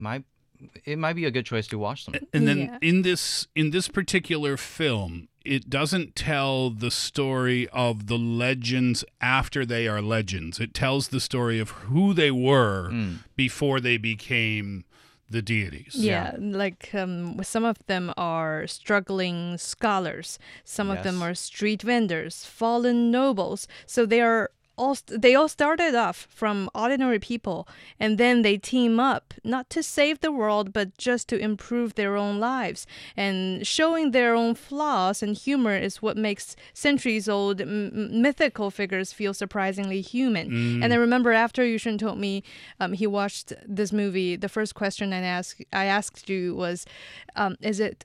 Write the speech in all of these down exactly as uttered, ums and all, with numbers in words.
might it might be a good choice to watch them. And then Yeah. in this in this particular film, it doesn't tell the story of the legends after they are legends. It tells the story of who they were Mm. before they became the deities. Yeah, like um, some of them are struggling scholars. Some of them Yes. are street vendors, fallen nobles. So they are all they all started off from ordinary people, and then they team up not to save the world, but just to improve their own lives. And showing their own flaws and humor is what makes centuries-old m- mythical figures feel surprisingly human. And I remember after Yushun told me um, he watched this movie, the first question I asked I asked you was, um, "Is it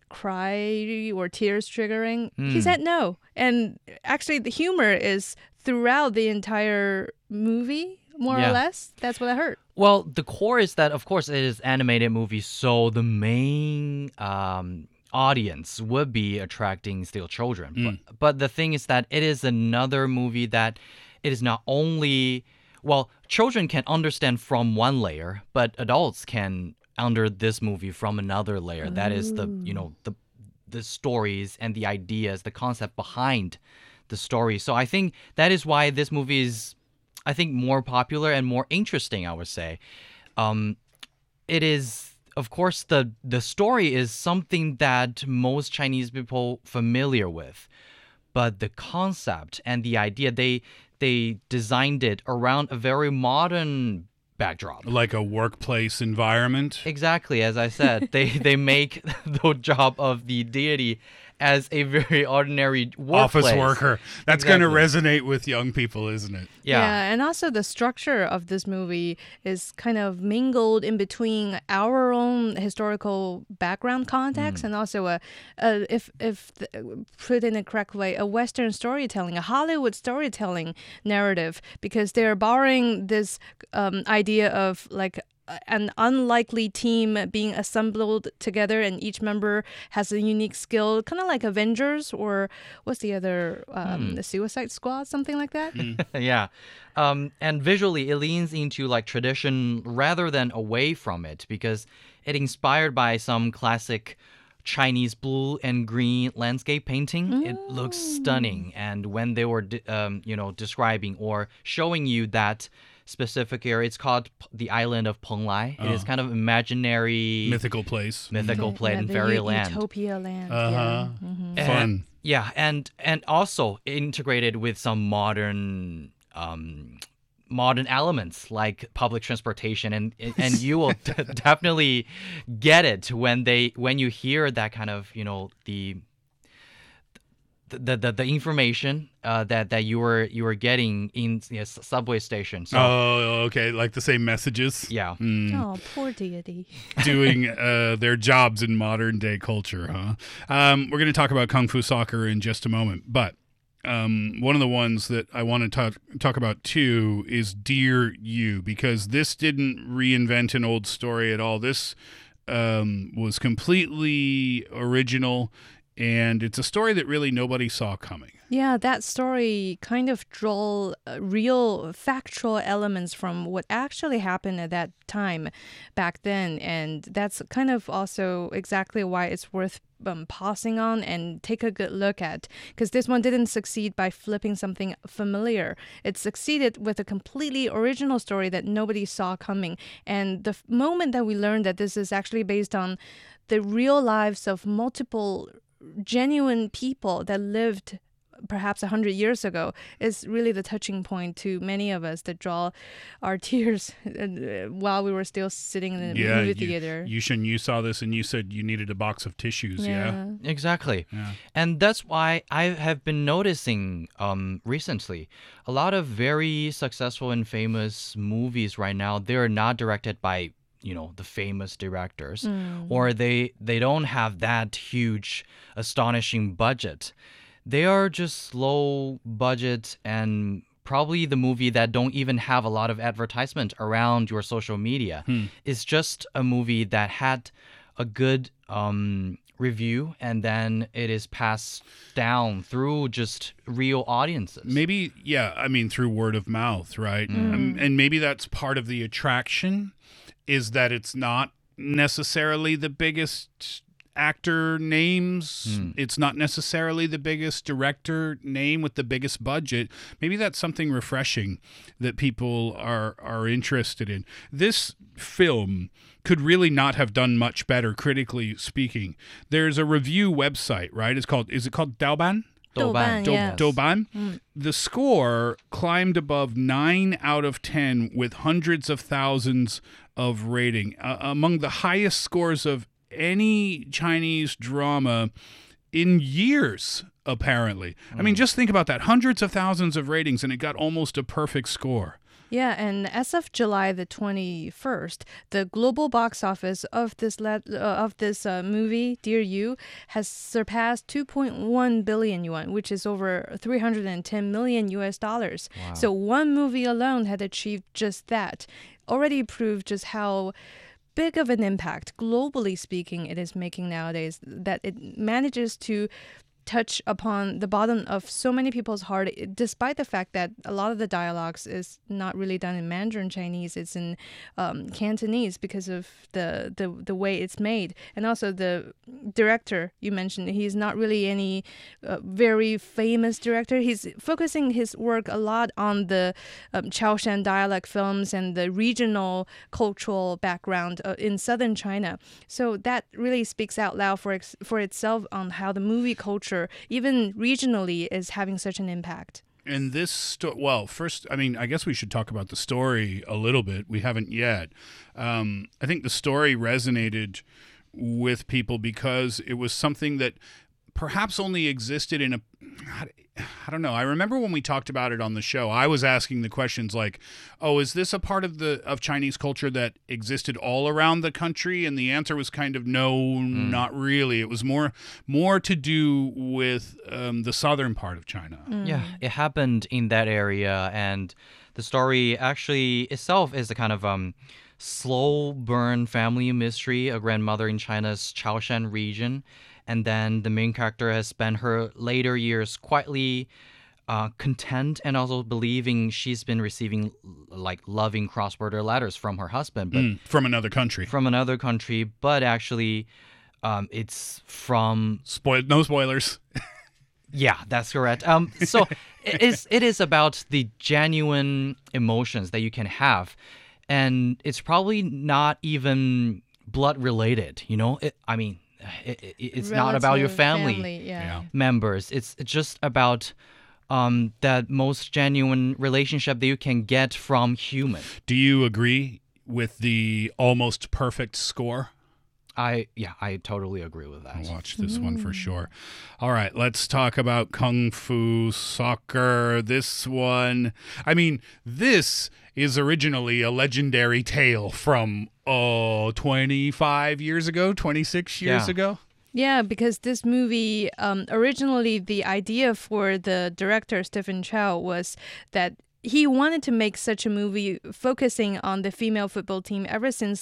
cry or tears triggering?" He said no, and actually the humor is throughout the entire movie, more Yeah. or less. That's what I heard. Well, the core is that, of course, it is animated movie, so the main um, audience would be attracting still children. But, but the thing is that it is another movie that it is not only, well, children can understand from one layer, but adults can under this movie from another layer. That is the, you know, the the stories and the ideas, the concept behind the story. So I think that is why this movie is, I think, more popular and more interesting, I would say. Um, it is, of course, the the story is something that most Chinese people familiar with, but the concept and the idea, they they designed it around a very modern backdrop. Like a workplace environment. Exactly, as I said, they they make the job of the deity as a very ordinary workplace. Office worker. That's going to Exactly. resonate with young people, isn't it? Yeah. and also the structure of this movie is kind of mingled in between our own historical background context and also a, a if if the, put in a correct way, a Western storytelling, a Hollywood storytelling narrative, because they're borrowing this um, idea of like an unlikely team being assembled together, and each member has a unique skill, kind of like Avengers, or what's the other, um, the Suicide Squad, something like that. Yeah. Um, and visually, it leans into like tradition rather than away from it, because it inspired by some classic Chinese blue and green landscape painting. It looks stunning. And when they were, de- um, you know, describing or showing you that specific area, it's called P- the island of Penglai. It is kind of imaginary, Mythical place. mythical Yeah, play in the fairyland. Utopia land. Uh-huh. Yeah. Mhm. And- Fun. Yeah, and and also integrated with some modern um modern elements like public transportation, and and you will d- definitely get it when they when you hear that kind of, you know, the the the, the information uh, that that you were you were getting in the subway station. So Oh, okay. Like the same messages. yeah. Mm. Oh, poor deity. Doing uh, their jobs in modern day culture, huh? Um, we're going to talk about Kung Fu Soccer in just a moment, but um, one of the ones that I want to talk talk about too is Dear You, because this didn't reinvent an old story at all. This um, was completely original, and it's a story that really nobody saw coming. Yeah, that story kind of draw uh, real factual elements from what actually happened at that time back then. And that's kind of also exactly why it's worth um, pausing on and take a good look at. Because this one didn't succeed by flipping something familiar. It succeeded with a completely original story that nobody saw coming. And the f- moment that we learned that this is actually based on the real lives of multiple genuine people that lived perhaps a hundred years ago is really the touching point to many of us that draw our tears uh, while we were still sitting in the Yeah, movie you, theater. Yushin, you saw this and you said you needed a box of tissues. Yeah. Exactly. Yeah. And that's why I have been noticing um, recently a lot of very successful and famous movies right now, they're not directed by, you know, the famous directors, or they they don't have that huge, astonishing budget. They are just low budget and probably the movie that don't even have a lot of advertisement around your social media. It's just a movie that had a good um, review, and then it is passed down through just real audiences. Maybe, yeah, I mean, through word of mouth, right? Um, and maybe that's part of the attraction is that it's not necessarily the biggest actor names. Hmm. It's not necessarily the biggest director name with the biggest budget. Maybe that's something refreshing that people are are interested in. This film could really not have done much better, critically speaking. There's a review website, right? It's called, is it called Douban? Douban, Do- yeah. Douban. The score climbed above nine out of ten with hundreds of thousands of rating, uh, among the highest scores of any Chinese drama in years, apparently. I mean, just think about that. Hundreds of thousands of ratings, and it got almost a perfect score. Yeah, and as of July the twenty-first, the global box office of this le- uh, of this uh, movie, Dear You, has surpassed two point one billion yuan, which is over three hundred ten million U S dollars. Wow. So one movie alone had achieved just that. Already proved just how big of an impact, globally speaking, it is making nowadays, that it manages to touch upon the bottom of so many people's heart, despite the fact that a lot of the dialogues is not really done in Mandarin Chinese, it's in um, Cantonese because of the, the the way it's made. And also the director you mentioned, he's not really any uh, very famous director. He's focusing his work a lot on the um, Chaoshan dialect films and the regional cultural background uh, in southern China. So that really speaks out loud for ex- for itself on how the movie culture, even regionally, is having such an impact. And this, sto- well, first, I mean, I guess we should talk about the story a little bit. We haven't yet. Um, I think the story resonated with people because it was something that perhaps only existed in a, I don't know. I remember when we talked about it on the show, I was asking the questions like, oh, is this a part of the of Chinese culture that existed all around the country? And the answer was kind of no, mm. not really. It was more more to do with um, the southern part of China. Mm. Yeah, it happened in that area, and the story actually itself is a kind of um slow burn family mystery, a grandmother in China's Chaoshan region. And then the main character has spent her later years quietly uh, content and also believing she's been receiving like loving cross-border letters from her husband, but Mm, from another country. from another country. But actually, um, it's from Spoil- no spoilers. yeah, that's correct. Um, so it is it is about the genuine emotions that you can have, and it's probably not even blood related. You know, it, I mean. It, it, it's not about your Relative, family, yeah. Yeah. members. It's just about um, that most genuine relationship that you can get from human. Do you agree with the almost perfect score? I yeah, I totally agree with that. I'll watch this one for sure. All right, let's talk about Kung Fu Soccer. This one, I mean, this is originally a legendary tale from, oh, twenty-five years ago, twenty-six years Yeah. ago. Yeah, because this movie, um, originally the idea for the director, Stephen Chow, was that he wanted to make such a movie focusing on the female football team ever since,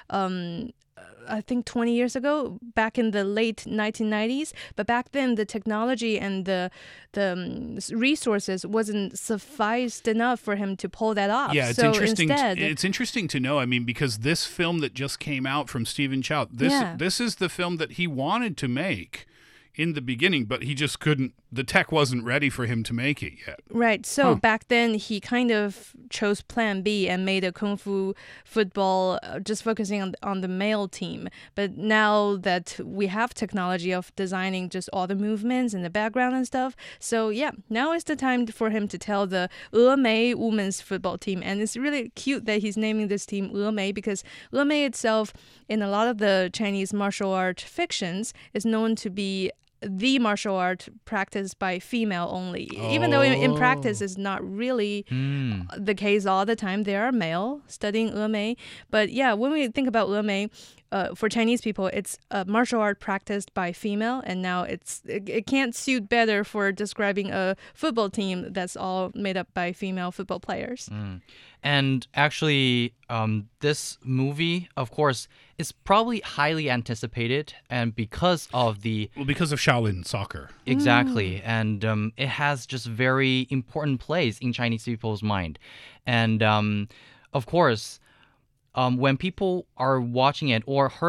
um, I think twenty years ago, back in the late nineteen nineties. But back then, the technology and the the um, resources wasn't sufficed enough for him to pull that off. Yeah, it's so interesting. Instead, It's interesting to know. I mean, because this film that just came out from Stephen Chow, this Yeah. this is the film that he wanted to make in the beginning, but he just couldn't. The tech wasn't ready for him to make it yet. Right. So Huh. back then, he kind of chose Plan B and made a kung fu football, uh, just focusing on on the male team. But now that we have technology of designing just all the movements and the background and stuff, so yeah, now is the time for him to tell the Emei women's football team, and it's really cute that he's naming this team Emei because Emei itself, in a lot of the Chinese martial art fictions, is known to be the martial art practiced by female only. Even though in, in practice it's not really Hmm. the case all the time. There are male studying Emei. But yeah, when we think about Emei, uh, for Chinese people, it's a martial art practiced by female, and now it's it, it can't suit better for describing a football team that's all made up by female football players. Mm. And actually, um, this movie, of course, is probably highly anticipated, and because of the Well, because of Shaolin soccer. exactly, and um, it has just very important place in Chinese people's mind, and um, of course, um, when people are watching it or heard